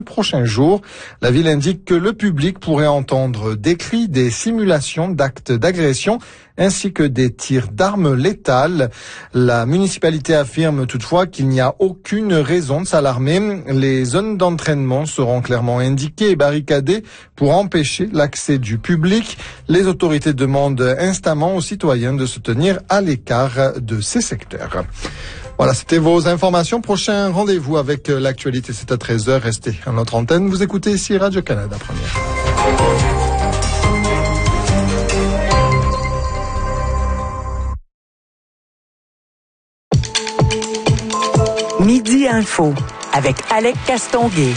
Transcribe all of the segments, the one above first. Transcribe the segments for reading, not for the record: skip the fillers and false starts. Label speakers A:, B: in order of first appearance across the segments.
A: Prochains jours, la ville indique que le public pourrait entendre des cris, des simulations d'actes d'agression ainsi que des tirs d'armes létales. La municipalité affirme toutefois qu'il n'y a aucune raison de s'alarmer. Les zones d'entraînement seront clairement indiquées et barricadées pour empêcher l'accès du public. Les autorités demandent instamment aux citoyens de se tenir à l'écart de ces secteurs. Voilà, c'était vos informations. Prochain rendez-vous avec l'actualité, c'est à 13h. Restez à notre antenne. Vous écoutez ici Radio-Canada Première.
B: Midi Info avec Alec Castonguay.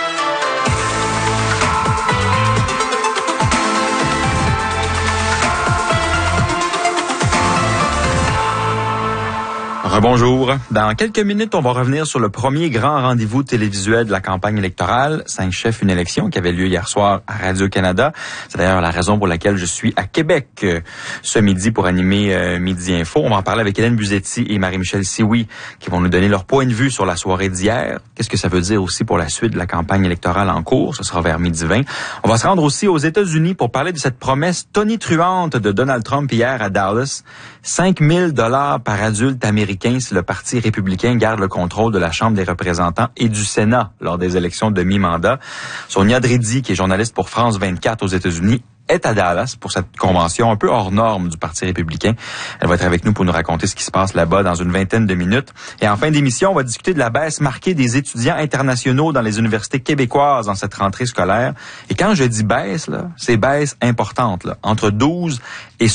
C: Bonjour. Dans quelques minutes, on va revenir sur le premier grand rendez-vous télévisuel de la campagne électorale, 5 chefs, une élection, qui avait lieu hier soir à Radio-Canada. C'est d'ailleurs la raison pour laquelle je suis à Québec ce midi pour animer Midi Info. On va en parler avec Hélène Buzetti et Marie-Michel Sioui qui vont nous donner leur point de vue sur la soirée d'hier. Qu'est-ce que ça veut dire aussi pour la suite de la campagne électorale en cours? Ce sera vers midi 20. On va se rendre aussi aux États-Unis pour parler de cette promesse tonitruante de Donald Trump hier à Dallas. 5 000 $ par adulte américain si le Parti républicain garde le contrôle de la Chambre des représentants et du Sénat lors des élections de mi-mandat. Sonia Dridi, qui est journaliste pour France 24 aux États-Unis, est à Dallas pour cette convention un peu hors norme du Parti républicain. Elle va être avec nous pour nous raconter ce qui se passe là-bas dans une vingtaine de minutes. Et en fin d'émission, on va discuter de la baisse marquée des étudiants internationaux dans les universités québécoises dans cette rentrée scolaire. Et quand je dis baisse, là, c'est baisse importante, là, entre 12 et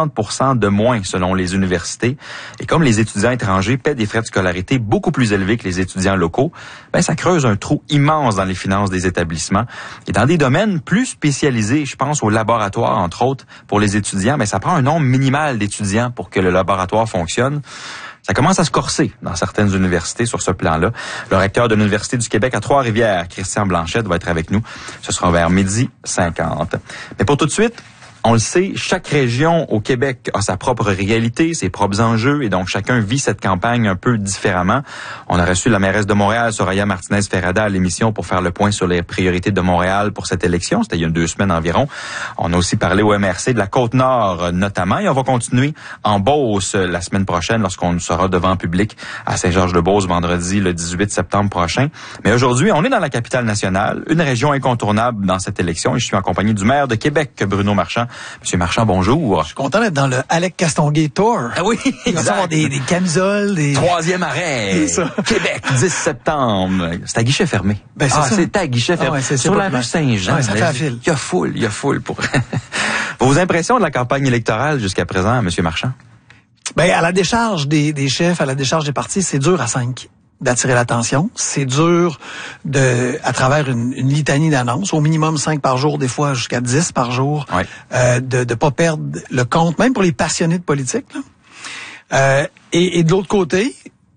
C: 60% de moins selon les universités. Et comme les étudiants étrangers paient des frais de scolarité beaucoup plus élevés que les étudiants locaux, ben ça creuse un trou immense dans les finances des établissements. Et dans des domaines plus spécialisés, je pense aux laboratoires, entre autres, pour les étudiants, mais ça prend un nombre minimal d'étudiants pour que le laboratoire fonctionne. Ça commence à se corser dans certaines universités sur ce plan-là. Le recteur de l'Université du Québec à Trois-Rivières, Christian Blanchette, va être avec nous. Ce sera vers 12h50. Mais pour tout de suite, on le sait, chaque région au Québec a sa propre réalité, ses propres enjeux, et donc chacun vit cette campagne un peu différemment. On a reçu la mairesse de Montréal, Soraya Martinez-Ferrada, à l'émission pour faire le point sur les priorités de Montréal pour cette élection. C'était il y a 2 semaines environ. On a aussi parlé au MRC de la Côte-Nord notamment, et on va continuer en Beauce la semaine prochaine lorsqu'on sera devant public à Saint-Georges-de-Beauce vendredi le 18 septembre prochain. Mais aujourd'hui, on est dans la capitale nationale, une région incontournable dans cette élection, et je suis en compagnie du maire de Québec, Bruno Marchand. Monsieur Marchand, bonjour.
D: Je suis content d'être dans le Alec Castonguay Tour.
C: Ah oui,
D: il va y avoir des camisoles, des...
C: 3e arrêt. Québec, 10 septembre. C'est à guichet fermé.
D: Ben, c'est ça.
C: C'est à guichet fermé.
D: Ouais,
C: sur la rue Saint-Jean.
D: Ouais, ça fait la file.
C: Il y a foule pour... Vos impressions de la campagne électorale jusqu'à présent, Monsieur Marchand?
D: Ben, à la décharge des chefs, à la décharge des partis, c'est dur à 5 d'attirer l'attention. C'est dur à travers une litanie d'annonces, au minimum 5 par jour, des fois jusqu'à 10 par jour, ouais. De pas perdre le compte, même pour les passionnés de politique, là. Et de l'autre côté,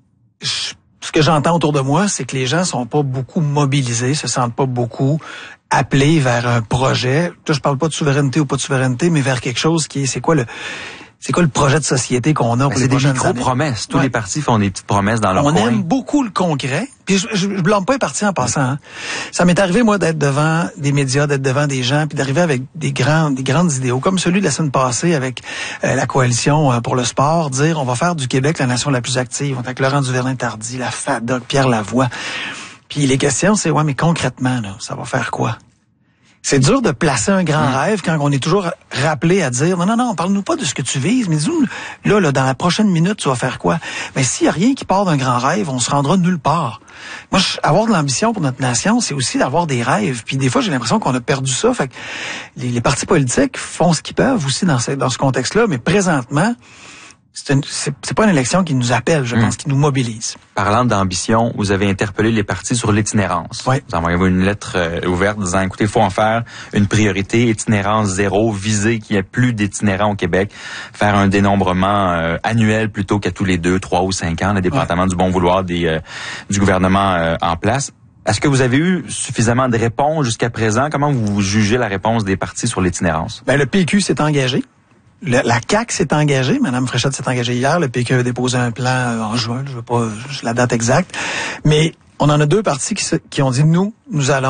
D: ce que j'entends autour de moi, c'est que les gens sont pas beaucoup mobilisés, se sentent pas beaucoup appelés vers un projet. Là, je parle pas de souveraineté ou pas de souveraineté, mais vers quelque chose qui est, c'est quoi le projet de société qu'on a pour les prochaines années?
C: C'est des micro-promesses. Tous les partis font des petites promesses dans leur coin.
D: On aime beaucoup le concret. Puis je blâme pas les partis en passant. Hein. Ça m'est arrivé, moi, d'être devant des médias, d'être devant des gens, puis d'arriver avec des grandes idéaux, comme celui de la semaine passée avec la coalition pour le sport, dire on va faire du Québec la nation la plus active, avec Laurent Duvernay-Tardy, la FADOC, Pierre Lavoie. Puis les questions, c'est, ouais, mais concrètement, là, ça va faire quoi? C'est dur de placer un grand rêve quand on est toujours rappelé à dire non, parle-nous pas de ce que tu vises, mais dis-nous, là, dans la prochaine minute, tu vas faire quoi? Mais s'il y a rien qui part d'un grand rêve, on se rendra nulle part. Moi, avoir de l'ambition pour notre nation, c'est aussi d'avoir des rêves. Puis des fois, j'ai l'impression qu'on a perdu ça. Fait que les partis politiques font ce qu'ils peuvent aussi dans ce contexte-là, mais présentement, c'est pas une élection qui nous appelle, je pense, qui nous mobilise.
C: Parlant d'ambition, vous avez interpellé les partis sur l'itinérance.
D: Oui.
C: Vous envoyez une lettre ouverte disant, écoutez, il faut en faire une priorité, itinérance zéro, viser qu'il n'y ait plus d'itinérants au Québec, faire un dénombrement annuel plutôt qu'à tous les 2, 3 ou 5 ans, dépendamment du bon vouloir du gouvernement en place. Est-ce que vous avez eu suffisamment de réponses jusqu'à présent? Comment vous jugez la réponse des partis sur l'itinérance?
D: Ben, le PQ s'est engagé. La CAQ s'est engagée, Mme Fréchette s'est engagée hier, le PQ a déposé un plan en juin, je veux pas la date exacte, mais On en a deux partis qui ont dit, nous allons